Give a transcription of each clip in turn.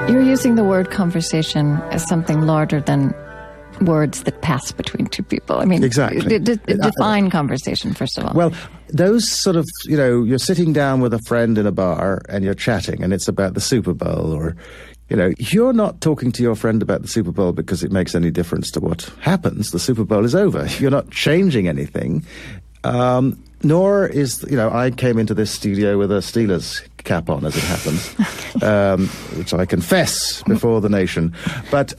You're using the word conversation as something larger than words that pass between two people. I mean, exactly. Define conversation, first of all. Well, those sort of, you're sitting down with a friend in a bar and you're chatting and it's about the Super Bowl or, you're not talking to your friend about the Super Bowl because it makes any difference to what happens. The Super Bowl is over. You're not changing anything. Nor is, I came into this studio with a Steelers cap on, as it happens, which I confess before the nation. But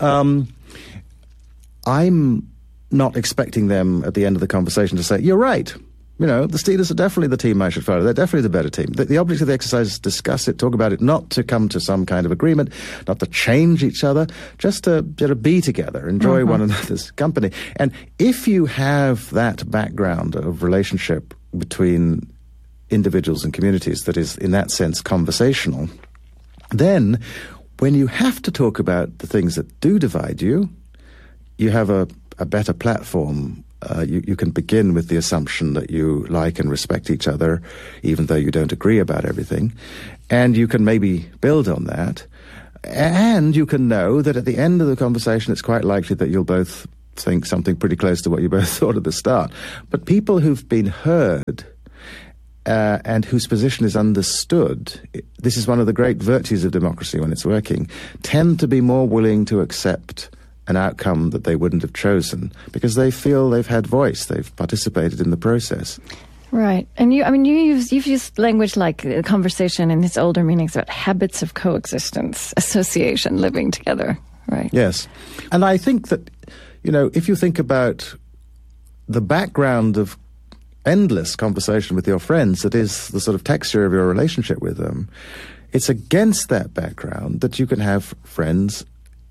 I'm not expecting them at the end of the conversation to say, you're right. The Steelers are definitely the team I should follow. They're definitely the better team. The object of the exercise is to discuss it, talk about it, not to come to some kind of agreement, not to change each other, just to be together, enjoy one another's company. And if you have that background of relationship between individuals and communities that is, in that sense, conversational, then when you have to talk about the things that do divide you, you have a better platform. You can begin with the assumption that you like and respect each other, even though you don't agree about everything. And you can maybe build on that. And you can know that at the end of the conversation, it's quite likely that you'll both think something pretty close to what you both thought at the start. But people who've been heard and whose position is understood, this is one of the great virtues of democracy when it's working, tend to be more willing to accept an outcome that they wouldn't have chosen because they feel they've had voice, they've participated in the process. Right. And you've used language like conversation in its older meanings about habits of coexistence, association, living together, right? Yes. And I think that, if you think about the background of endless conversation with your friends, that is the sort of texture of your relationship with them, it's against that background that you can have friends.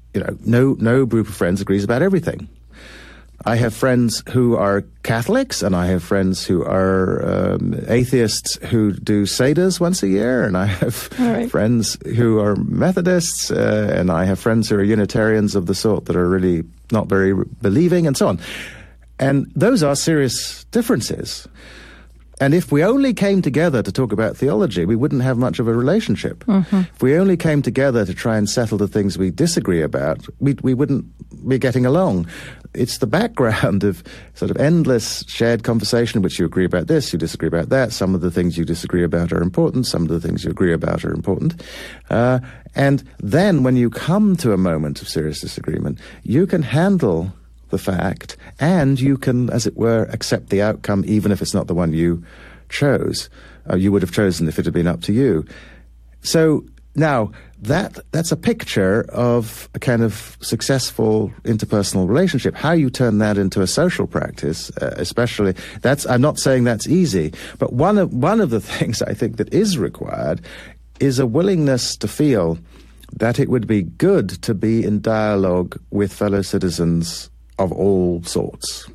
No group of friends agrees about everything. I have friends who are Catholics, and I have friends who are atheists who do Seder's once a year, and I have friends who are Methodists, and I have friends who are Unitarians of the sort that are really not very believing, and so on. And those are serious differences. And if we only came together to talk about theology, we wouldn't have much of a relationship. If we only came together to try and settle the things we disagree about, we wouldn't be getting along. It's the background of sort of endless shared conversation in which you agree about this, you disagree about that. Some of the things you disagree about are important. Some of the things you agree about are important. And then when you come to a moment of serious disagreement, you can handle the fact, and you can, as it were, accept the outcome even if it's not the one you chose. You would have chosen if it had been up to you. So now, that's a picture of a kind of successful interpersonal relationship. How you turn that into a social practice, especially, I'm not saying that's easy, but one of the things I think that is required is a willingness to feel that it would be good to be in dialogue with fellow citizens of all sorts.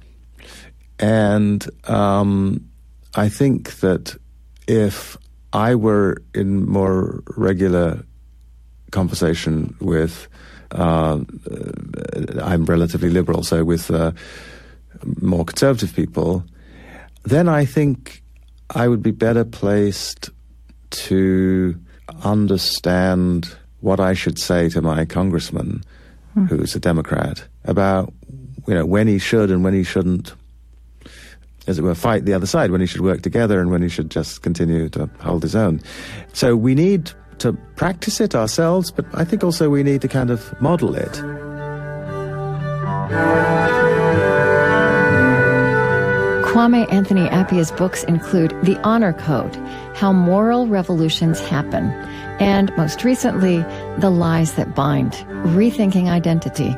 And I think that if I were in more regular conversation with, I'm relatively liberal, so with more conservative people, then I think I would be better placed to understand what I should say to my congressman, who's a Democrat, about when he should and when he shouldn't, as it were, fight the other side, when he should work together and when he should just continue to hold his own. So we need to practice it ourselves, but I think also we need to kind of model it. Kwame Anthony Appiah's books include The Honor Code, How Moral Revolutions Happen, and most recently, The Lies That Bind, Rethinking Identity.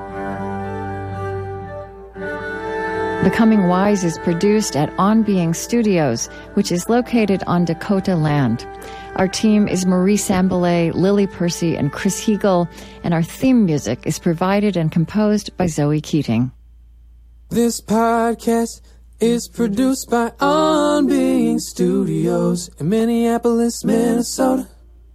Becoming Wise is produced at On Being Studios, which is located on Dakota land. Our team is Marie Sambalay, Lily Percy, and Chris Heagle, and our theme music is provided and composed by Zoe Keating. This podcast is produced by On Being Studios in Minneapolis, Minnesota.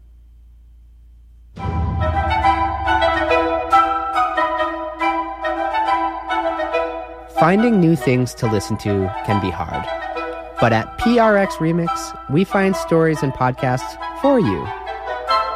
Finding new things to listen to can be hard. But at PRX Remix, we find stories and podcasts for you.